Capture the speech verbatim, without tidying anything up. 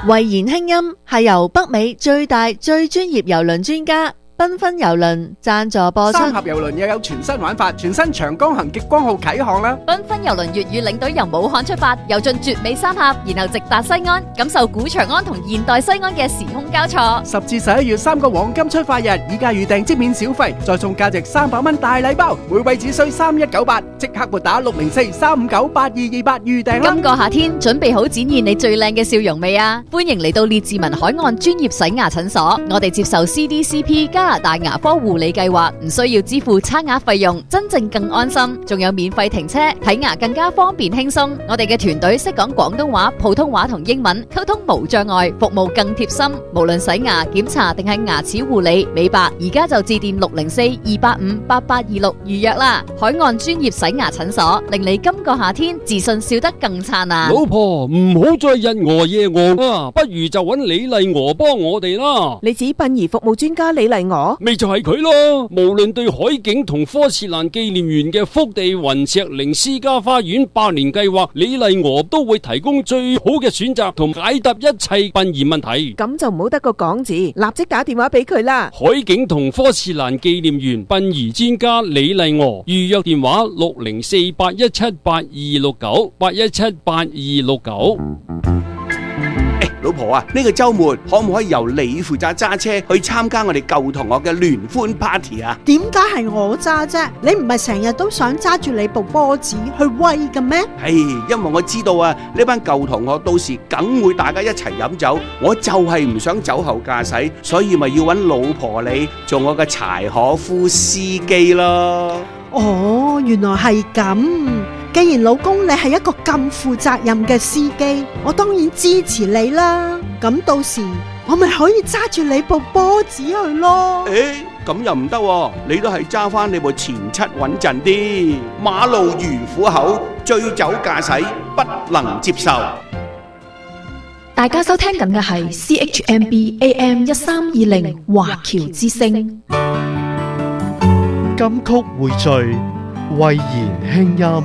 慧言輕音係由北美最大最專業郵輪專家繽紛郵輪贊助播出。 三峽郵輪又有全新玩法，全新長江行極光號啟航啦！ 繽紛郵輪粵語領隊由武漢出發，遊進絕美三峽，然後直達西安，感受古長安同現代西安嘅時空交錯。 十至十一月三個黃金出發日，以價預訂即免小費，再送價值三百蚊大禮包，每位只需三一九八，即刻撥打六零四三五九八二二八預訂啦！ 今個夏天準備好展現你最靚嘅笑容未啊？歡迎嚟到列治文海岸專業洗牙診所，我哋接受 C D C P 加拿大牙科護理計劃，唔需要支付刷牙費用，真正更安心，仲有免費停車，睇牙更加方便輕鬆。我哋嘅團隊識講廣東話、普通話同英文，溝通無障礙，服務更貼心。無論洗牙、檢查定係牙齒護理、美白，而家就致電六零四二八五八八二六預約啦。海岸專業洗牙診所，令你今個夏天自信笑得更燦爛。 老婆唔好再日餓夜餓啊，不如就揾李麗娥幫我哋啦。 你指殯儀服務專家李麗娥？ 咪就係佢咯，無論對海景同科士蘭紀念園嘅福地雲石靈私家花園百年計劃，李麗娥都會提供最好嘅選擇同解答一切殯儀問題。 咁就唔好得個講字，立即打電話俾佢啦。 海景同科士蘭紀念園殯儀專家李麗娥，預約電話六零四八一七八二六九八一七八二六九。 老婆啊，呢個周末可唔可以由你負責揸車去參加我哋舊同學嘅聯歡 party 啊？ 點解係我揸啫？你唔係成日都想揸住你部波子去威嘅咩？ 係，因為我知道啊，呢班舊同學到時梗會大家一齊飲酒，我就係唔想酒後駕駛，所以咪要揾老婆你做我嘅柴可夫司機咯。 哦，原來係咁。既然老公你係一個咁負責任嘅司機，我當然支持你啦。咁到時我咪可以揸住你部波子去咯。 誒，咁又唔得喎，你都係揸翻你部前七穩陣啲。馬路如虎口，醉酒駕駛不能接受。 大家收聽緊嘅係 C H M B A M 一三二零華僑之聲。 金曲匯聚，慧言輕音。